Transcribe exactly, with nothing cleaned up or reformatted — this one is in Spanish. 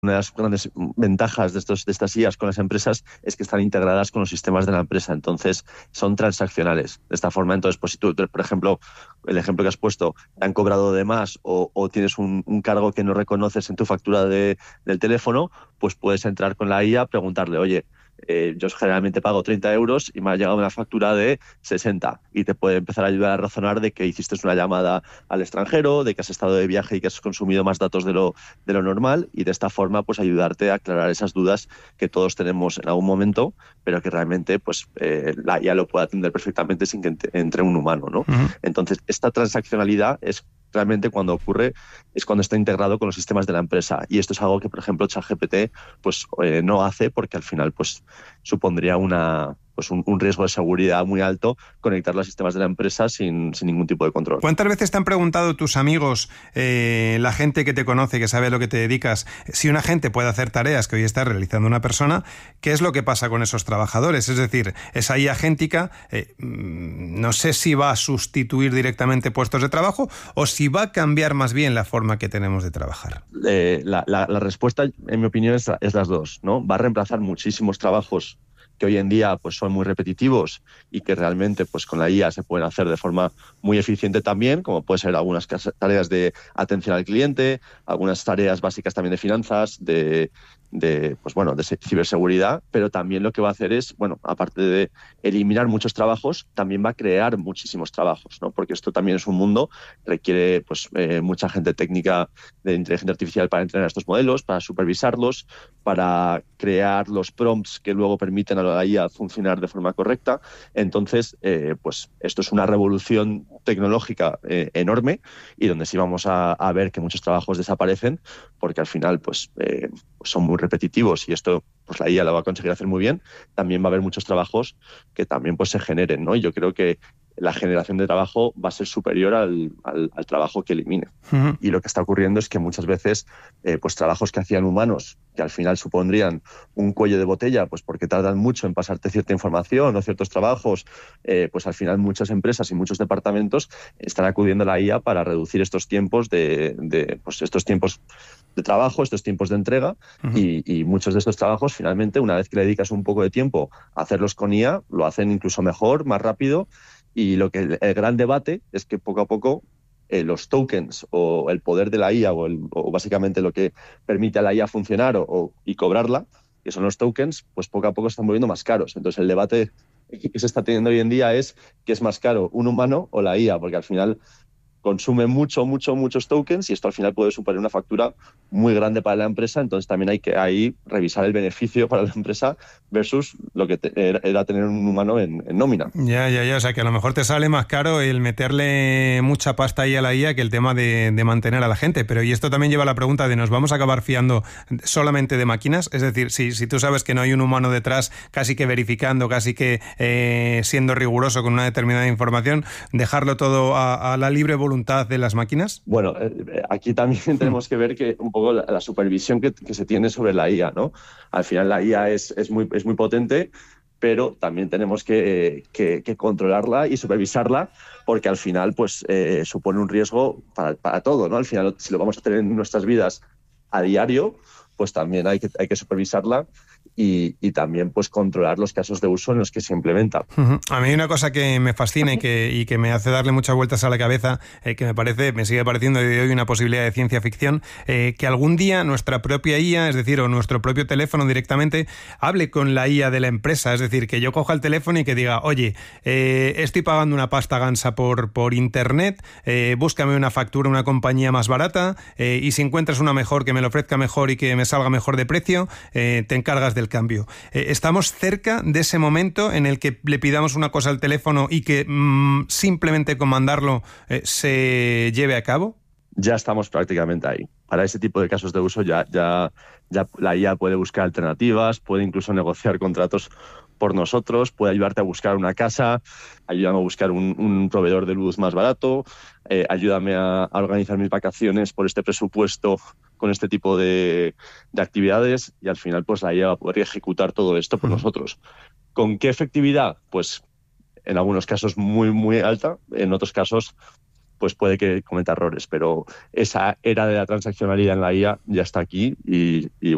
una de las grandes ventajas de, estos, de estas I As con las empresas es que están integradas con los sistemas de la empresa, entonces son transaccionales. De esta forma, entonces, pues si tú, por ejemplo, el ejemplo que has puesto, te han cobrado de más o, o tienes un, un cargo que no reconoces en tu factura de, del teléfono, pues puedes entrar con la I A, preguntarle, oye, Eh, yo generalmente pago treinta euros y me ha llegado una factura de sesenta, y te puede empezar a ayudar a razonar de que hiciste una llamada al extranjero, de que has estado de viaje y que has consumido más datos de lo, de lo normal, y de esta forma pues ayudarte a aclarar esas dudas que todos tenemos en algún momento, pero que realmente pues eh, la I A lo puede atender perfectamente sin que entre un humano, ¿no? Uh-huh. Entonces, esta transaccionalidad es realmente cuando ocurre, es cuando está integrado con los sistemas de la empresa, y esto es algo que, por ejemplo, ChatGPT pues eh, no hace, porque al final pues supondría una pues un, un riesgo de seguridad muy alto conectar los sistemas de la empresa sin, sin ningún tipo de control. ¿Cuántas veces te han preguntado tus amigos, eh, la gente que te conoce, que sabe a lo que te dedicas, si un agente puede hacer tareas que hoy está realizando una persona, qué es lo que pasa con esos trabajadores? Es decir, esa I A agéntica, eh, no sé si va a sustituir directamente puestos de trabajo o si va a cambiar más bien la forma que tenemos de trabajar. Eh, la, la, la respuesta, en mi opinión, es, es las dos, ¿no? Va a reemplazar muchísimos trabajos que hoy en día pues son muy repetitivos y que realmente pues con la I A se pueden hacer de forma muy eficiente también, como puede ser algunas tareas de atención al cliente, algunas tareas básicas también de finanzas, de, de pues bueno, de ciberseguridad, pero también lo que va a hacer es, bueno, aparte de eliminar muchos trabajos, también va a crear muchísimos trabajos, ¿no? Porque esto también es un mundo que requiere pues eh, mucha gente técnica de inteligencia artificial para entrenar estos modelos, para supervisarlos, para crear los prompts que luego permiten a la I A funcionar de forma correcta. Entonces, eh, pues esto es una revolución tecnológica eh, enorme, y donde sí vamos a, a ver que muchos trabajos desaparecen, porque al final pues, eh, pues son muy repetitivos, y esto pues la I A lo va a conseguir hacer muy bien. También va a haber muchos trabajos que también pues se generen, ¿no? Y yo creo que la generación de trabajo va a ser superior al, al, al trabajo que elimine. Uh-huh. Y lo que está ocurriendo es que muchas veces eh, pues trabajos que hacían humanos, que al final supondrían un cuello de botella, pues porque tardan mucho en pasarte cierta información o ciertos trabajos, eh, pues al final muchas empresas y muchos departamentos están acudiendo a la I A para reducir estos tiempos de, de pues estos tiempos de trabajo, estos tiempos de entrega. Uh-huh. y, y muchos de estos trabajos, finalmente, una vez que le dedicas un poco de tiempo a hacerlos con I A, lo hacen incluso mejor, más rápido. Y lo que el, el gran debate es que poco a poco eh, los tokens o el poder de la I A o, el, o básicamente lo que permite a la I A funcionar o, o, y cobrarla, que son los tokens, pues poco a poco se están volviendo más caros. Entonces el debate que se está teniendo hoy en día es ¿qué es más caro, un humano o la I A? Porque al final consume mucho, mucho, muchos tokens, y esto al final puede suponer una factura muy grande para la empresa. Entonces también hay que ahí revisar el beneficio para la empresa versus lo que te, era, era tener un humano en, en nómina. Ya, ya, ya, o sea que a lo mejor te sale más caro el meterle mucha pasta ahí a la I A que el tema de, de mantener a la gente. Pero y esto también lleva a la pregunta de ¿nos vamos a acabar fiando solamente de máquinas? Es decir, si, si tú sabes que no hay un humano detrás casi que verificando, casi que eh, siendo riguroso con una determinada información, ¿dejarlo todo a, a la libre voluntad voluntad de las máquinas? Bueno, eh, aquí también tenemos que ver que un poco la, la supervisión que, que se tiene sobre la I A, ¿no? Al final la I A es, es, muy, es muy potente, pero también tenemos que, que, que controlarla y supervisarla, porque al final pues eh, supone un riesgo para, para todo, ¿no? Al final, si lo vamos a tener en nuestras vidas a diario, pues también hay que, hay que supervisarla y, y también pues controlar los casos de uso en los que se implementa. Uh-huh. A mí hay una cosa que me fascina y que, y que me hace darle muchas vueltas a la cabeza, eh, que me parece, me sigue pareciendo de hoy una posibilidad de ciencia ficción, eh, que algún día nuestra propia I A, es decir, o nuestro propio teléfono directamente, hable con la I A de la empresa. Es decir, que yo coja el teléfono y que diga, oye, eh, estoy pagando una pasta gansa por, por internet, eh, búscame una factura, una compañía más barata, eh, y si encuentras una mejor, que me lo ofrezca mejor y que me salga mejor de precio, eh, te encargas del cambio. Eh, ¿Estamos cerca de ese momento en el que le pidamos una cosa al teléfono y que mmm, simplemente con mandarlo eh, se lleve a cabo? Ya estamos prácticamente ahí. Para ese tipo de casos de uso ya, ya, ya la I A puede buscar alternativas, puede incluso negociar contratos por nosotros, puede ayudarte a buscar una casa, ayúdame a buscar un, un proveedor de luz más barato, eh, ayúdame a, a organizar mis vacaciones por este presupuesto con este tipo de, de actividades, y al final pues la I A va a poder ejecutar todo esto por uh-huh. nosotros. ¿Con qué efectividad? Pues en algunos casos muy, muy alta, en otros casos pues puede que cometa errores, pero esa era de la transaccionalidad en la I A ya está aquí y, y